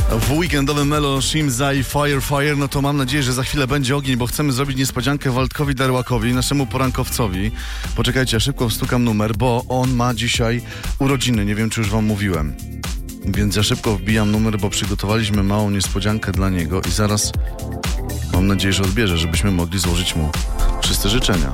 W weekendowym Melo Shimza i Fire, no to mam nadzieję, że za chwilę będzie ogień, bo chcemy zrobić niespodziankę Waldkowi Derłakowi, naszemu porankowcowi. Poczekajcie, ja szybko wstukam numer, bo on ma dzisiaj urodziny, nie wiem, czy już wam mówiłem. Więc ja szybko wbijam numer, bo przygotowaliśmy małą niespodziankę dla niego i zaraz mam nadzieję, że odbierze, żebyśmy mogli złożyć mu wszyscy życzenia.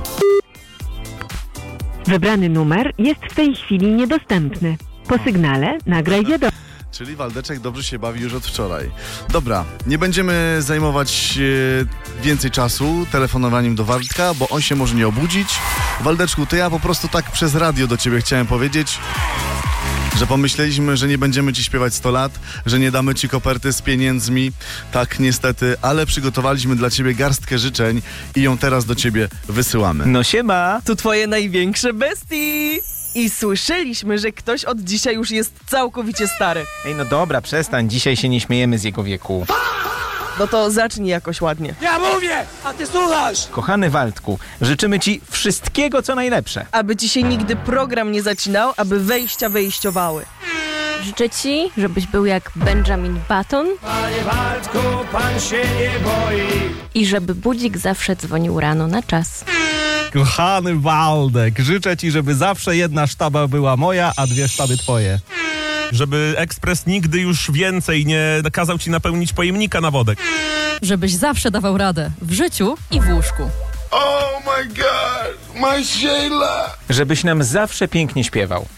Wybrany numer jest w tej chwili niedostępny. Po sygnale nagraj wiadomość. Czyli Waldeczek dobrze się bawi już od wczoraj. Dobra, nie będziemy zajmować więcej czasu telefonowaniem do Waldka, bo on się może nie obudzić. Waldeczku, to ja po prostu tak przez radio do ciebie chciałem powiedzieć, że pomyśleliśmy, że nie będziemy ci śpiewać 100 lat, że nie damy ci koperty z pieniędzmi. Tak, niestety, ale przygotowaliśmy dla ciebie garstkę życzeń i ją teraz do ciebie wysyłamy. No siema! To twoje największe bestii! I słyszeliśmy, że ktoś od dzisiaj już jest całkowicie stary. Ej, no dobra, przestań, dzisiaj się nie śmiejemy z jego wieku. No to zacznij jakoś ładnie. Ja mówię, a ty słuchasz! Kochany Waldku, życzymy ci wszystkiego, co najlepsze. Aby ci się nigdy program nie zacinał, aby wejścia wejściowały. Życzę ci, żebyś był jak Benjamin Button. Panie Waldku, pan się nie boi. I żeby budzik zawsze dzwonił rano na czas. Kochany Waldek, życzę ci, żeby zawsze jedna sztaba była moja, a dwie sztaby twoje. Żeby ekspres nigdy już więcej nie kazał ci napełnić pojemnika na wodę. Żebyś zawsze dawał radę w życiu i w łóżku. Oh my God, my Sheila! Żebyś nam zawsze pięknie śpiewał.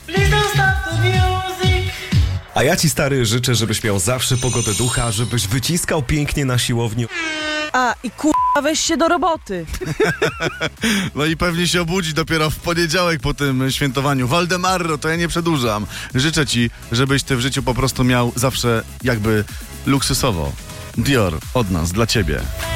A ja ci, stary, życzę, żebyś miał zawsze pogodę ducha, żebyś wyciskał pięknie na siłowni. A, i weź się do roboty. No i pewnie się obudzi dopiero w poniedziałek po tym świętowaniu. Waldemarro, to ja nie przedłużam. Życzę ci, żebyś ty w życiu po prostu miał zawsze jakby luksusowo. Dior, od nas, dla ciebie.